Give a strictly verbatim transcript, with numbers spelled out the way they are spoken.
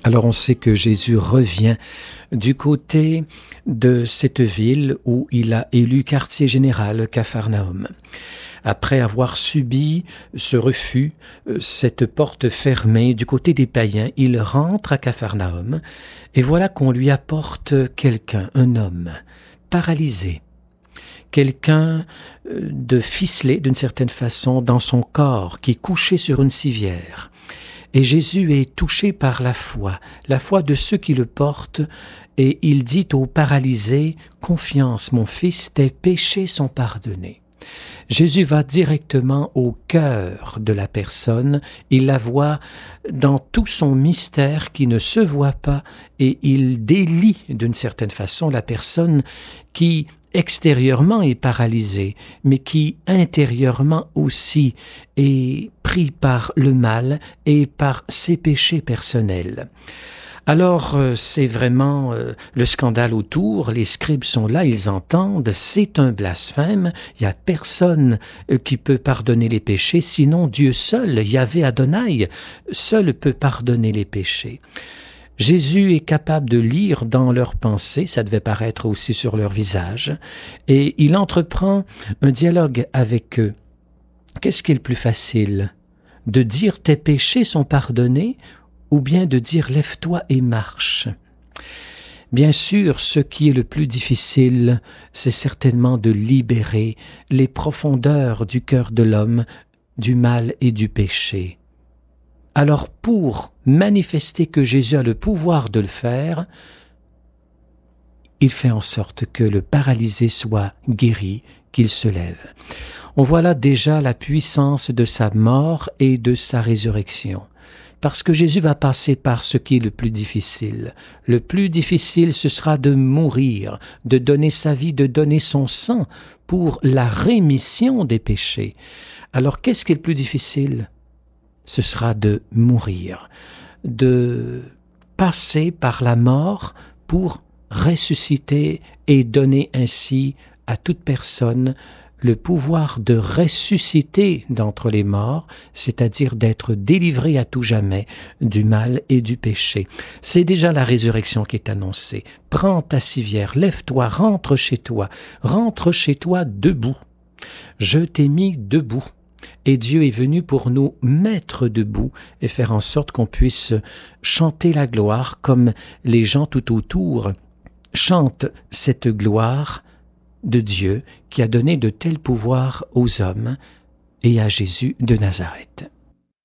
Alors on sait que Jésus revient du côté de cette ville où il a élu quartier général, Capharnaüm. Après avoir subi ce refus, cette porte fermée du côté des païens, il rentre à Capharnaüm et voilà qu'on lui apporte quelqu'un, un homme, paralysé. Quelqu'un de ficelé d'une certaine façon dans son corps, qui est couché sur une civière. Et Jésus est touché par la foi, la foi de ceux qui le portent, et il dit au paralysé, « Confiance, mon fils, tes péchés sont pardonnés. » Jésus va directement au cœur de la personne, il la voit dans tout son mystère qui ne se voit pas, et il délie d'une certaine façon la personne qui extérieurement est paralysée, mais qui intérieurement aussi est pris par le mal et par ses péchés personnels. Alors, c'est vraiment euh, le scandale autour, les scribes sont là, ils entendent, c'est un blasphème, il n'y a personne euh, qui peut pardonner les péchés, sinon Dieu seul, Yahvé Adonai, seul peut pardonner les péchés. Jésus est capable de lire dans leurs pensées, ça devait paraître aussi sur leur visage, et il entreprend un dialogue avec eux. Qu'est-ce qui est le plus facile? De dire « tes péchés sont pardonnés » ou bien de dire « lève-toi et marche ». Bien sûr, ce qui est le plus difficile, c'est certainement de libérer les profondeurs du cœur de l'homme, du mal et du péché. Alors pour manifester que Jésus a le pouvoir de le faire, il fait en sorte que le paralysé soit guéri, qu'il se lève. On voit là déjà la puissance de sa mort et de sa résurrection. Parce que Jésus va passer par ce qui est le plus difficile. Le plus difficile, ce sera de mourir, de donner sa vie, de donner son sang pour la rémission des péchés. Alors qu'est-ce qui est le plus difficile ? Ce sera de mourir, de passer par la mort pour ressusciter et donner ainsi à toute personne le pouvoir de ressusciter d'entre les morts, c'est-à-dire d'être délivré à tout jamais du mal et du péché. C'est déjà la résurrection qui est annoncée. Prends ta civière, lève-toi, rentre chez toi, rentre chez toi debout. Je t'ai mis debout. Et Dieu est venu pour nous mettre debout et faire en sorte qu'on puisse chanter la gloire comme les gens tout autour chantent cette gloire de Dieu qui a donné de tels pouvoirs aux hommes et à Jésus de Nazareth.